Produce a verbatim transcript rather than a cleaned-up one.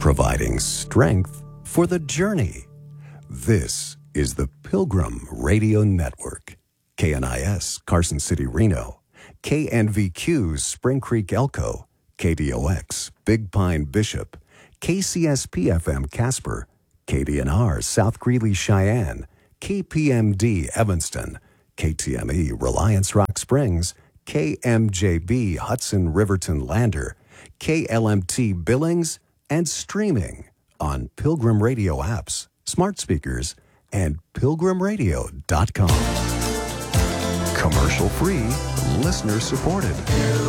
providing strength for the journey. This is the Pilgrim Radio Network. K N I S, Carson City, Reno. K N V Q, Spring Creek, Elko. K D O X, Big Pine, Bishop. K C S P F M, Casper. K D N R, South Greeley, Cheyenne. K P M D, Evanston. K T M E, Reliance Rock Springs. K M J B, Hudson Riverton Lander. K L M T, Billings. And streaming on Pilgrim Radio apps, smart speakers, and pilgrim radio dot com. Commercial free, listener supported.